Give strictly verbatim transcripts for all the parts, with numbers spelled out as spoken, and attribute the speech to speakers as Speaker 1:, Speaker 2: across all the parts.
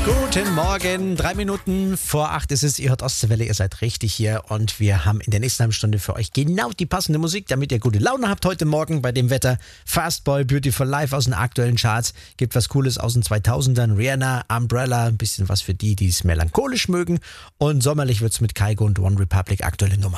Speaker 1: Guten Morgen, drei Minuten vor acht ist es, ihr hört Ostseewelle, ihr seid richtig hier und wir haben in der nächsten halben Stunde für euch genau die passende Musik, damit ihr gute Laune habt heute Morgen bei dem Wetter. Fastboy, Beautiful Life aus den aktuellen Charts, gibt was Cooles aus den zweitausendern, Rihanna, Umbrella, ein bisschen was für die, die es melancholisch mögen und sommerlich wird's mit Kygo und One Republic, aktuelle Nummer.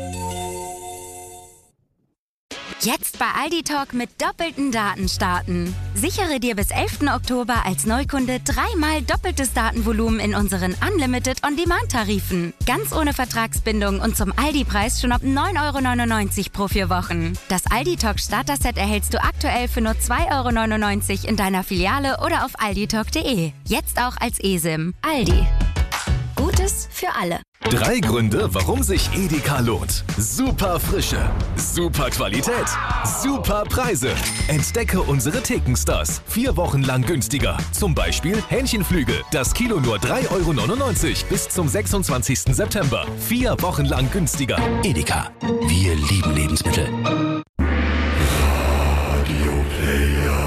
Speaker 2: Jetzt bei Aldi Talk mit doppelten Daten starten. Sichere dir bis elften Oktober als Neukunde dreimal doppeltes Datenvolumen in unseren Unlimited On-Demand-Tarifen. Ganz ohne Vertragsbindung und zum Aldi-Preis schon ab neun Euro neunundneunzig pro vier Wochen. Das Aldi Talk Starter-Set erhältst du aktuell für nur zwei Euro neunundneunzig in deiner Filiale oder auf alditalk punkt de. Jetzt auch als eSIM. Aldi. Gutes für alle.
Speaker 3: Drei Gründe, warum sich Edeka lohnt. Super Frische, super Qualität, super Preise. Entdecke unsere Thekenstars. Vier Wochen lang günstiger. Zum Beispiel Hähnchenflügel. Das Kilo nur drei Euro neunundneunzig bis zum sechsundzwanzigsten September. Vier Wochen lang günstiger. Edeka. Wir lieben Lebensmittel.
Speaker 4: Radio Player.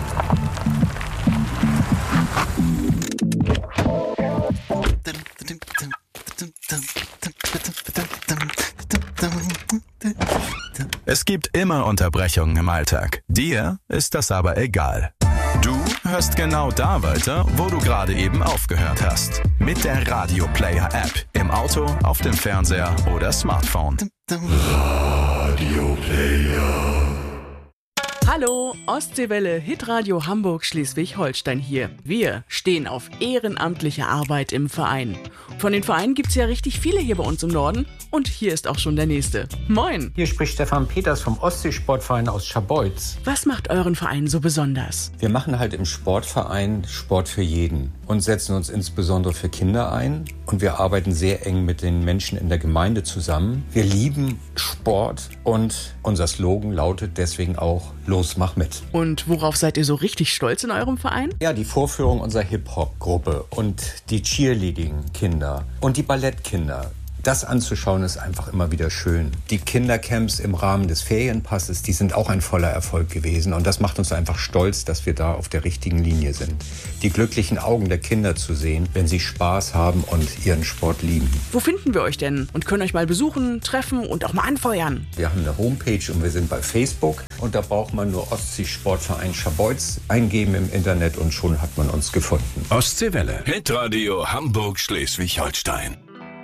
Speaker 5: Es gibt immer Unterbrechungen im Alltag. Dir ist das aber egal. Du hörst genau da weiter, wo du gerade eben aufgehört hast. Mit der Radio Player App. Im Auto, auf dem Fernseher oder Smartphone.
Speaker 4: Radio Player.
Speaker 6: Hallo, Ostseewelle, Hitradio Hamburg Schleswig-Holstein hier. Wir stehen auf ehrenamtliche Arbeit im Verein. Von den Vereinen gibt's ja richtig viele hier bei uns im Norden. Und hier ist auch schon der nächste. Moin!
Speaker 7: Hier spricht Stefan Peters vom Ostseesportverein aus Scharbeutz.
Speaker 6: Was macht euren Verein so besonders?
Speaker 8: Wir machen halt im Sportverein Sport für jeden und setzen uns insbesondere für Kinder ein. Und wir arbeiten sehr eng mit den Menschen in der Gemeinde zusammen. Wir lieben Sport und unser Slogan lautet deswegen auch Los, mach mit.
Speaker 6: Und worauf seid ihr so richtig stolz in eurem Verein?
Speaker 8: Ja, die Vorführung unserer Hip-Hop-Gruppe und die Cheerleading-Kinder und die Ballettkinder. Das anzuschauen ist einfach immer wieder schön. Die Kindercamps im Rahmen des Ferienpasses, die sind auch ein voller Erfolg gewesen. Und das macht uns einfach stolz, dass wir da auf der richtigen Linie sind. Die glücklichen Augen der Kinder zu sehen, wenn sie Spaß haben und ihren Sport lieben.
Speaker 6: Wo finden wir euch denn und können euch mal besuchen, treffen und auch mal anfeuern?
Speaker 8: Wir haben eine Homepage und wir sind bei Facebook. Und da braucht man nur Ostseesportverein Scharbeutz eingeben im Internet und schon hat man uns gefunden.
Speaker 3: Ostseewelle. Hitradio Hamburg Schleswig-Holstein.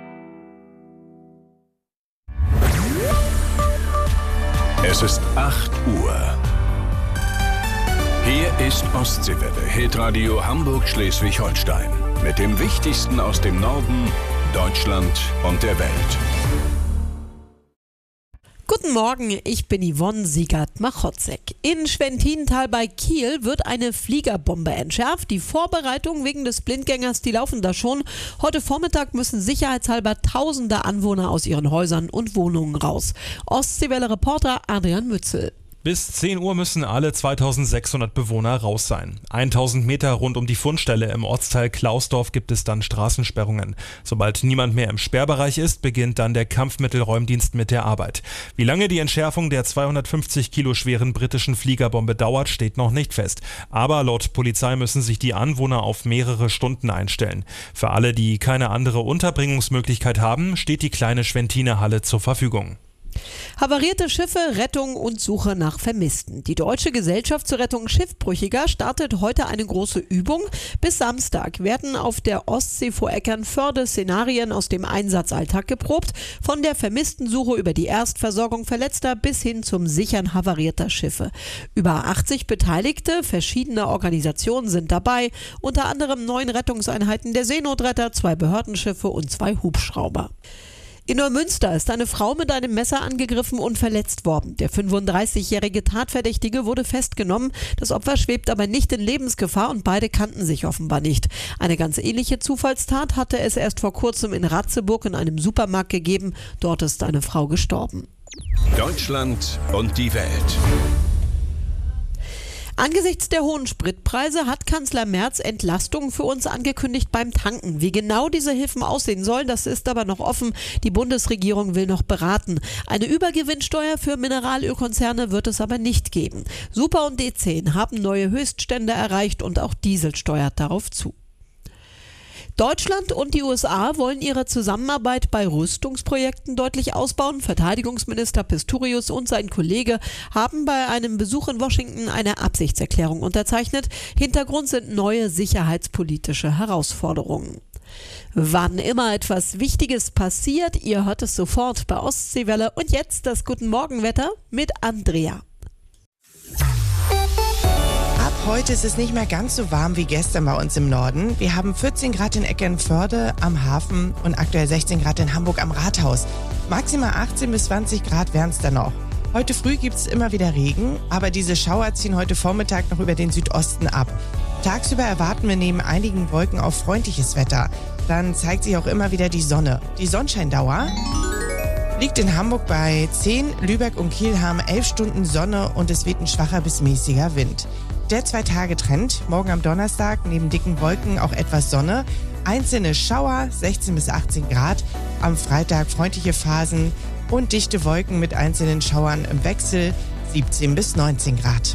Speaker 3: Es ist acht Uhr. Hier ist Ostseewelle, Hitradio Hamburg Schleswig-Holstein. Mit dem Wichtigsten aus dem Norden, Deutschland und der Welt.
Speaker 9: Guten Morgen, ich bin Yvonne Siegert-Machotzek. In Schwentintal bei Kiel wird eine Fliegerbombe entschärft. Die Vorbereitungen wegen des Blindgängers, die laufen da schon. Heute Vormittag müssen sicherheitshalber tausende Anwohner aus ihren Häusern und Wohnungen raus. Ostseewelle-Reporter Adrian Mützel.
Speaker 10: Bis zehn Uhr müssen alle zweitausendsechshundert Bewohner raus sein. tausend Meter rund um die Fundstelle im Ortsteil Klausdorf gibt es dann Straßensperrungen. Sobald niemand mehr im Sperrbereich ist, beginnt dann der Kampfmittelräumdienst mit der Arbeit. Wie lange die Entschärfung der zweihundertfünfzig Kilo schweren britischen Fliegerbombe dauert, steht noch nicht fest. Aber laut Polizei müssen sich die Anwohner auf mehrere Stunden einstellen. Für alle, die keine andere Unterbringungsmöglichkeit haben, steht die kleine Schwentiner Halle zur Verfügung.
Speaker 9: Havarierte Schiffe, Rettung und Suche nach Vermissten. Die Deutsche Gesellschaft zur Rettung Schiffbrüchiger startet heute eine große Übung. Bis Samstag werden auf der Ostsee vor Eckernförde Szenarien aus dem Einsatzalltag geprobt. Von der Vermisstensuche über die Erstversorgung Verletzter bis hin zum Sichern havarierter Schiffe. Über achtzig Beteiligte verschiedener Organisationen sind dabei. Unter anderem neun Rettungseinheiten der Seenotretter, zwei Behördenschiffe und zwei Hubschrauber. In Neumünster ist eine Frau mit einem Messer angegriffen und verletzt worden. Der fünfunddreißigjährige Tatverdächtige wurde festgenommen. Das Opfer schwebt aber nicht in Lebensgefahr und beide kannten sich offenbar nicht. Eine ganz ähnliche Zufallstat hatte es erst vor kurzem in Ratzeburg in einem Supermarkt gegeben. Dort ist eine Frau gestorben.
Speaker 3: Deutschland und die Welt.
Speaker 9: Angesichts der hohen Spritpreise hat Kanzler Merz Entlastungen für uns angekündigt beim Tanken. Wie genau diese Hilfen aussehen sollen, das ist aber noch offen. Die Bundesregierung will noch beraten. Eine Übergewinnsteuer für Mineralölkonzerne wird es aber nicht geben. Super und D zehn haben neue Höchststände erreicht und auch Diesel steuert darauf zu. Deutschland und die U S A wollen ihre Zusammenarbeit bei Rüstungsprojekten deutlich ausbauen. Verteidigungsminister Pistorius und sein Kollege haben bei einem Besuch in Washington eine Absichtserklärung unterzeichnet. Hintergrund sind neue sicherheitspolitische Herausforderungen. Wann immer etwas Wichtiges passiert, ihr hört es sofort bei Ostseewelle. Und jetzt das Guten Morgenwetter mit Andrea.
Speaker 11: Ab heute ist es nicht mehr ganz so warm wie gestern bei uns im Norden. Wir haben vierzehn Grad in Eckernförde am Hafen und aktuell sechzehn Grad in Hamburg am Rathaus. Maximal achtzehn bis zwanzig Grad wären es dann noch. Heute früh gibt es immer wieder Regen, aber diese Schauer ziehen heute Vormittag noch über den Südosten ab. Tagsüber erwarten wir neben einigen Wolken auch freundliches Wetter. Dann zeigt sich auch immer wieder die Sonne. Die Sonnenscheindauer liegt in Hamburg bei zehn, Lübeck und Kiel haben elf Stunden Sonne und es weht ein schwacher bis mäßiger Wind. Der Zwei-Tage-Trend, morgen am Donnerstag neben dicken Wolken auch etwas Sonne, einzelne Schauer, sechzehn bis achtzehn Grad, am Freitag freundliche Phasen und dichte Wolken mit einzelnen Schauern im Wechsel, siebzehn bis neunzehn Grad.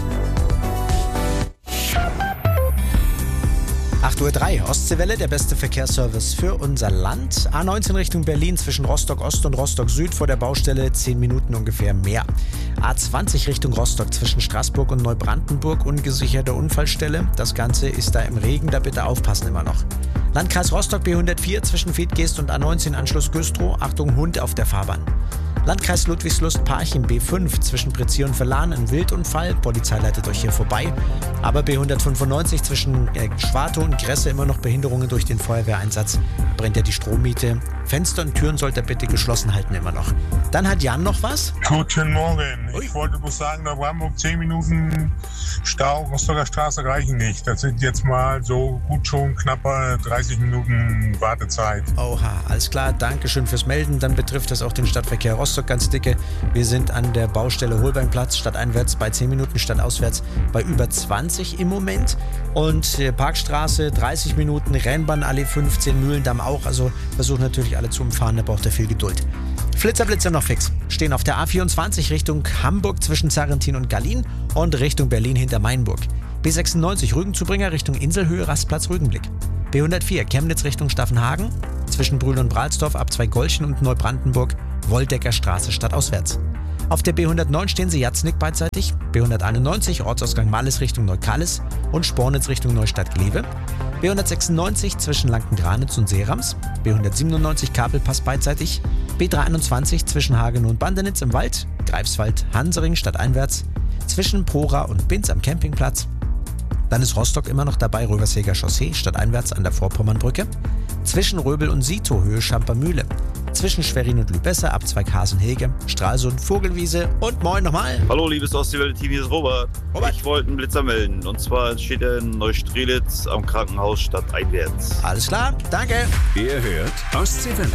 Speaker 1: acht Uhr drei, Ostseewelle, der beste Verkehrsservice für unser Land. A neunzehn Richtung Berlin zwischen Rostock Ost und Rostock Süd vor der Baustelle zehn Minuten ungefähr mehr. A zwanzig Richtung Rostock zwischen Straßburg und Neubrandenburg, ungesicherte Unfallstelle. Das Ganze ist da im Regen, da bitte aufpassen immer noch. Landkreis Rostock B hundertvier zwischen Feldgeest und A neunzehn Anschluss Güstrow. Achtung, Hund auf der Fahrbahn. Landkreis Ludwigslust-Parchim B fünf zwischen Pretzier und Verlan, ein Wildunfall. Polizei leitet euch hier vorbei. Aber B hundertfünfundneunzig zwischen äh, Schwartow und Gresse immer noch Behinderungen durch den Feuerwehreinsatz. Brennt ja die Strommiete. Fenster und Türen sollt ihr bitte geschlossen halten immer noch. Dann hat Jan noch was.
Speaker 12: Guten Morgen. Ich wollte bloß sagen, da Brandenburg zehn Minuten Stau, Rostocker Straße reichen nicht. Das sind jetzt mal so gut schon knapper dreißig Minuten Wartezeit.
Speaker 1: Oha, alles klar. Dankeschön fürs Melden. Dann betrifft das auch den Stadtverkehr Rostock ganz dicke. Wir sind an der Baustelle Holbeinplatz stadteinwärts bei zehn Minuten, stadtauswärts bei über zwanzig im Moment. Und Parkstraße dreißig Minuten, Rennbahnallee fünfzehn, Mühlendamm auch. Also versuchen natürlich alle zu umfahren, da braucht er viel Geduld. Flitzer, noch fix. Stehen auf der A vierundzwanzig Richtung Hamburg zwischen Sarrentin und Gallien und Richtung Berlin hinter Mainburg. B sechsundneunzig Rügenzubringer Richtung Inselhöhe, Rastplatz Rügenblick. B hundertvier Chemnitz Richtung Staffenhagen zwischen Brühl und Bralsdorf ab zwei Golchen und Neubrandenburg, Woldecker Straße stadtauswärts. Auf der B hundertneun stehen sie Jatznick beidseitig, B hunderteinundneunzig Ortsausgang Malles Richtung Neukallis und Spornitz Richtung Neustadt-Glewe, B hundertsechsundneunzig zwischen Lanken-Granitz und Seerams, B hundertsiebenundneunzig Kabelpass beidseitig, B dreihunderteinundzwanzig zwischen Hagen und Bandenitz im Wald, Greifswald, Hansering stadteinwärts, zwischen Prora und Binz am Campingplatz. Dann ist Rostock immer noch dabei, Röversäger Chaussee stadteinwärts an der Vorpommernbrücke, zwischen Röbel und Sito Höhe Schampermühle, zwischen Schwerin und Lübesse ab Zweighasenhege, Stralsund, Vogelwiese und moin nochmal.
Speaker 13: Hallo liebes Ostseewelle-Team, hier ist Robert. Robert. Ich wollte einen Blitzer melden und zwar steht er in Neustrelitz am Krankenhaus stadteinwärts.
Speaker 1: Alles klar, danke.
Speaker 3: Ihr hört Ostseewelle.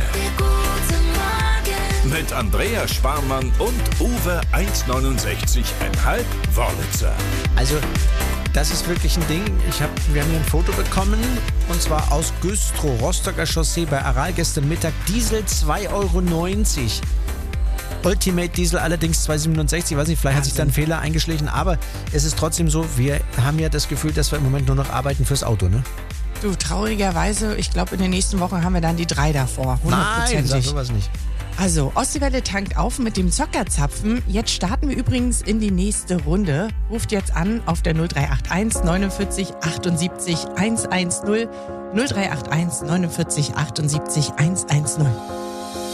Speaker 3: Mit Andrea Sparmann und Uwe eins neunundsechzig Komma fünf Wörlitzer.
Speaker 1: Also, das ist wirklich ein Ding. Ich hab, wir haben hier ein Foto bekommen und zwar aus Güstrow, Rostocker Chaussee bei Aral gestern Mittag. Diesel zwei Euro neunzig. Ultimate Diesel allerdings zwei Euro siebenundsechzig. Ich weiß nicht, vielleicht hat sich da ein Fehler eingeschlichen, aber es ist trotzdem so, wir haben ja das Gefühl, dass wir im Moment nur noch arbeiten fürs Auto, ne?
Speaker 11: Du, traurigerweise, ich glaube, in den nächsten Wochen haben wir dann die drei davor.
Speaker 1: Nein, sag sowas nicht.
Speaker 11: Also, Ostseewelle tankt auf mit dem Zockerzapfen. Jetzt starten wir übrigens in die nächste Runde. Ruft jetzt an auf der null drei acht eins neunundvierzig achtundsiebzig hundertzehn, null drei acht eins neunundvierzig achtundsiebzig hundertzehn.